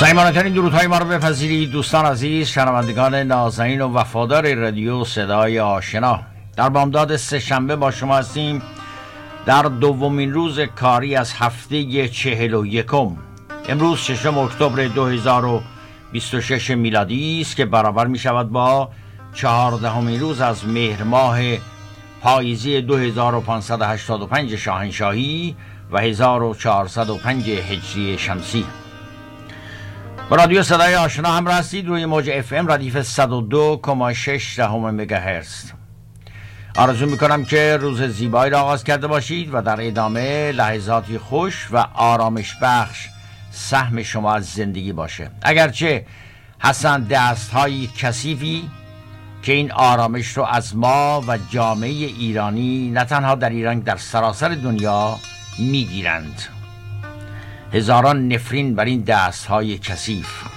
صمیمانه‌ترین درودهای ما رو بپذیرید دوستان عزیز، شنوندگان نازنین و وفادار رادیو صدای آشنا. در بامداد سه‌شنبه با شما هستیم در دومین روز کاری از هفته 41. امروز 6 اکتبر 2026 میلادی است که برابر می شود با 14مین روز از مهر ماه پاییزی 2585 شاهنشاهی و 1405 هجری شمسی. با رادیو صدای آشنا همراه هستید روی موج FM ردیف 102.6 مگاهرتز. آرزو میکنم که روز زیبایی را آغاز کرده باشید و در ادامه لحظاتی خوش و آرامش بخش سهم شما از زندگی باشه. اگرچه هستند دست‌های کثیفی که این آرامش رو از ما و جامعه ایرانی نه تنها در ایران، در سراسر دنیا میگیرند. هزاران نفرین بر این دست‌های کثیف.